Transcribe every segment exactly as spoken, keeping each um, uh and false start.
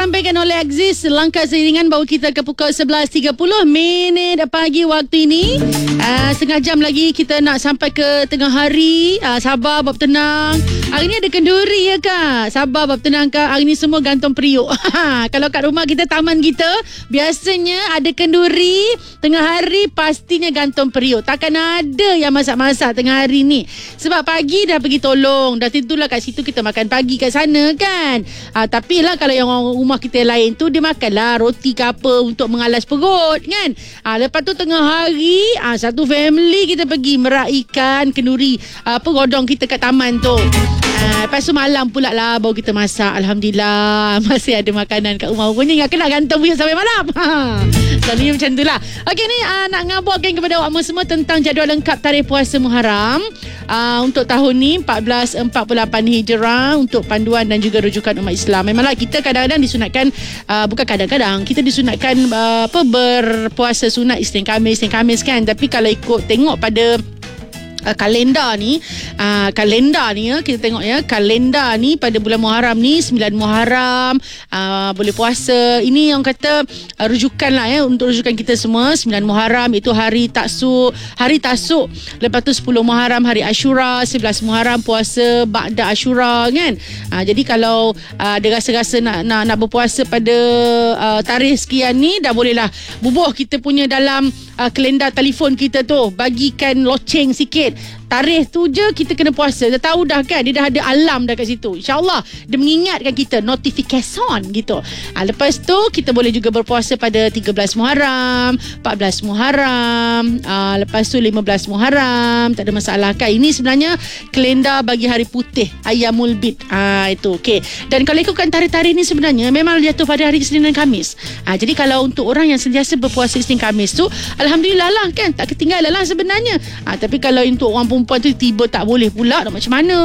disampaikan oleh Axis. Langkah seiringan bawa kita ke pukul sebelas tiga puluh minit pagi waktu ini. uh, Setengah jam lagi kita nak sampai ke tengah hari. uh, Sabar, bab tenang. Hari ni ada kenduri ya kak? Sabar, bab tenang kak. Hari ni semua gantung periuk. Kalau kat rumah kita, taman kita, biasanya ada kenduri. Tengah hari pastinya gantung periuk. Takkan ada yang masak-masak tengah hari ni. Sebab pagi dah pergi tolong. Dah tentulah kat situ kita makan pagi kat sana kan. Ha, tapi lah kalau yang orang rumah kita lain tu, dia makanlah roti ke apa untuk mengalas perut kan. Ha, lepas tu tengah hari, ha, satu family kita pergi meraikan kenduri apa godong kita kat taman tu. Ha, lepas tu malam pula lah baru kita masak. Alhamdulillah masih ada makanan kat rumah. Rupanya ingat kena gantung periuk sampai malam. Ha, selalunya macam tu lah. Okey ni uh, nak ngabarkan kepada awak semua tentang jadual lengkap tarikh puasa Muharram uh, untuk tahun ni empat belas empat puluh lapan Hijrah, untuk panduan dan juga rujukan umat Islam. Memanglah kita kadang-kadang disunatkan, uh, bukan kadang-kadang, kita disunatkan uh, apa berpuasa sunat Isnin Khamis, Isnin Khamis kan. Tapi kalau ikut tengok pada Uh, kalendar ni uh, kalendar ni ya, kita tengok ya, kalendar ni pada bulan Muharram ni sembilan Muharram uh, boleh puasa. Ini yang kata uh, rujukan lah ya, untuk rujukan kita semua. Sembilan Muharram itu hari taksuk, hari tasuk. Lepas tu sepuluh Muharram hari Ashura, sebelas Muharram puasa Ba'da Ashura kan. uh, Jadi kalau uh, ada rasa-rasa nak, nak, nak berpuasa pada uh, tarikh sekian ni, dah bolehlah bubuh kita punya dalam uh, kalendar telefon kita tu, bagikan loceng sikit. Tarikh tu je kita kena puasa. Dah tahu dah kan, dia dah ada alarm dah kat situ. InsyaAllah dia mengingatkan kita, notification gitu. ha, Lepas tu kita boleh juga berpuasa pada tiga belas Muharram, empat belas Muharram, ha, lepas tu lima belas Muharram. Tak ada masalah kan. Ini sebenarnya kalendar bagi hari putih, Ayyamul Bid. ha, Itu okay. Dan kalau ikutkan tarikh-tarikh ni sebenarnya memang jatuh pada hari Isnin dan Khamis. ha, Jadi kalau untuk orang yang sentiasa berpuasa Isnin Khamis tu, Alhamdulillah lah kan, tak ketinggalan lah sebenarnya. ha, Tapi kalau untuk orang perempuan tu tiba tak boleh pula, nak macam mana?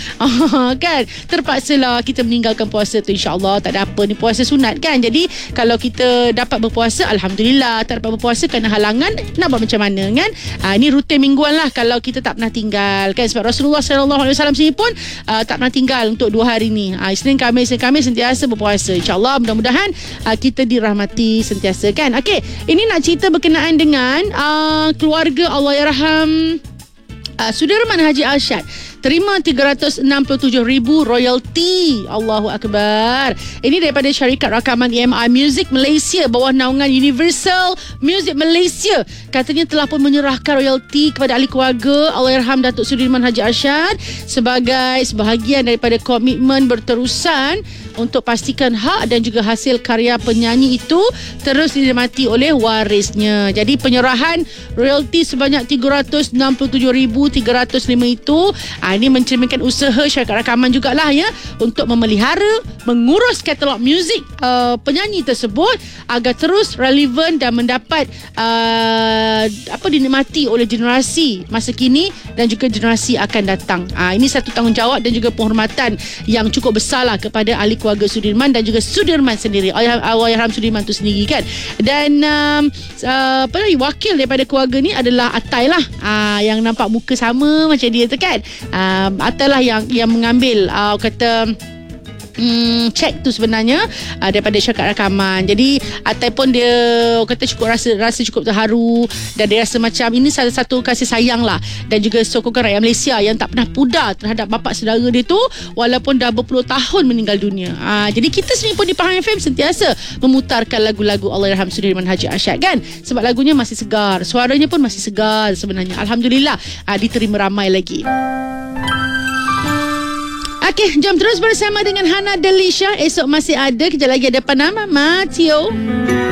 Kan, terpaksalah kita meninggalkan puasa tu. InsyaAllah tak ada apa, ni puasa sunat kan. Jadi kalau kita dapat berpuasa, Alhamdulillah. Tak dapat berpuasa kerana halangan, nak buat macam mana kan. ha, Ini rutin mingguan lah kalau kita tak pernah tinggal kan. Sebab Rasulullah sallallahu alaihi wasallam sendiri pun uh, tak pernah tinggal untuk dua hari ni. ha, Isnin Khamis, Isnin Khamis sentiasa berpuasa. InsyaAllah mudah-mudahan uh, kita dirahmati sentiasa kan. Okey, ini nak cerita berkenaan dengan uh, keluarga Allahyarham Uh, Sudirman Haji Arsyad terima tiga ratus enam puluh tujuh ribu royalty. Allahu Akbar. Ini daripada syarikat rakaman E M I Music Malaysia bawah naungan Universal Music Malaysia. Katanya telah pun menyerahkan royalty kepada ahli keluarga Allahyarham Datuk Sudirman Haji Arsyad sebagai sebahagian daripada komitmen berterusan untuk pastikan hak dan juga hasil karya penyanyi itu terus dinikmati oleh warisnya. Jadi penyerahan royalty sebanyak tiga ratus enam puluh tujuh ribu tiga ratus lima itu, ha, ini mencerminkan usaha syarikat rakaman jugalah ya, untuk memelihara, mengurus katalog muzik uh, penyanyi tersebut agar terus relevan dan mendapat uh, apa dinikmati oleh generasi masa kini dan juga generasi akan datang. Ha, ini satu tanggungjawab dan juga penghormatan yang cukup besarlah kepada ahli keluarga Sudirman dan juga Sudirman sendiri, Allahyarham Sudirman tu sendiri kan. Dan um, uh, apa lagi, wakil daripada keluarga ni adalah Atai lah, uh, yang nampak muka sama macam dia tu kan. uh, Atai lah yang yang mengambil uh, kata Hmm, cek tu sebenarnya uh, daripada syarikat rakaman. Jadi Atai pun dia kata cukup rasa rasa cukup terharu dan dia rasa macam ini salah satu kasih sayang lah dan juga sokongan rakyat Malaysia yang tak pernah pudar terhadap bapa saudara dia tu walaupun dah berpuluh tahun meninggal dunia. uh, Jadi kita sendiri pun di Pahang F M sentiasa memutarkan lagu-lagu Allahyarham Sudirman Haji Arsyad kan, sebab lagunya masih segar, suaranya pun masih segar sebenarnya. Alhamdulillah uh, diterima ramai lagi. Okey, jom terus bersama dengan Hana Delisha. Esok masih ada, kejap lagi ada Panama Mateo.